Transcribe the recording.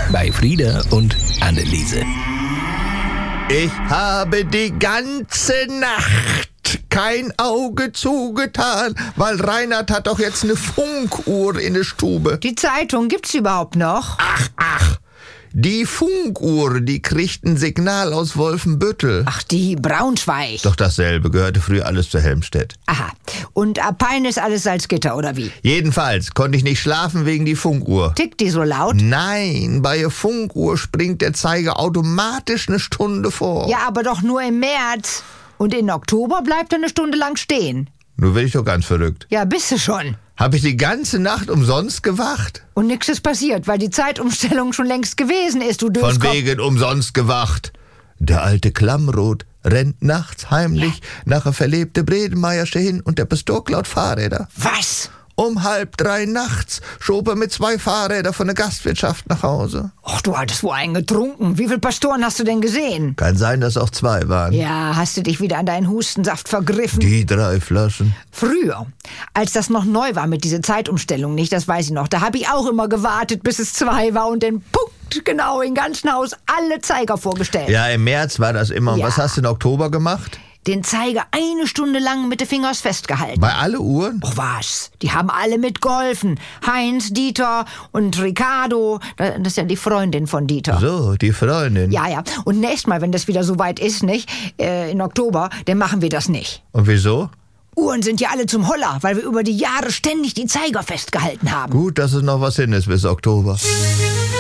bei Frieda und Anneliese. Ich habe die ganze Nacht kein Auge zugetan, weil Reinhard hat doch jetzt eine Funkuhr in der Stube. Die Zeitung gibt's überhaupt noch? Ach, die Funkuhr, die kriegt ein Signal aus Wolfenbüttel. Ach, die Braunschweig. Doch dasselbe, gehörte früher alles zu Helmstedt. Aha. Und ab Pein ist alles Salzgitter, oder wie? Jedenfalls konnte ich nicht schlafen wegen die Funkuhr. Tickt die so laut? Nein, bei der Funkuhr springt der Zeiger automatisch eine Stunde vor. Ja, aber doch nur im März. Und in Oktober bleibt er eine Stunde lang stehen. Nun werde ich doch ganz verrückt. Ja, bist du schon. Habe ich die ganze Nacht umsonst gewacht? Und nix ist passiert, weil die Zeitumstellung schon längst gewesen ist, du Döskopf. Von wegen umsonst gewacht. Der alte Klammroth rennt nachts heimlich nach der verlebte Bredemeiersche hin und der Pastor klaut Fahrräder. Was? Um 2:30 nachts schob er mit 2 Fahrrädern von der Gastwirtschaft nach Hause. Och, du hattest wohl einen getrunken. Wie viele Pastoren hast du denn gesehen? Kann sein, dass auch 2 waren. Ja, hast du dich wieder an deinen Hustensaft vergriffen? Die 3 Flaschen. Früher, als das noch neu war mit dieser Zeitumstellung, nicht, das weiß ich noch, da habe ich auch immer gewartet, bis es 2 war und den Punkt genau im ganzen Haus alle Zeiger vorgestellt. Ja, im März war das immer. Und Ja. was hast du im Oktober gemacht? Den Zeiger 1 Stunde lang mit den Fingers festgehalten. Bei alle Uhren? Och was, die haben alle mitgeholfen. Heinz, Dieter und Ricardo, das ist ja die Freundin von Dieter. So, die Freundin. Ja. Und nächstes Mal, wenn das wieder so weit ist, nicht, in Oktober, dann machen wir das nicht. Und wieso? Uhren sind ja alle zum Holler, weil wir über die Jahre ständig die Zeiger festgehalten haben. Gut, dass es noch was hin ist bis Oktober.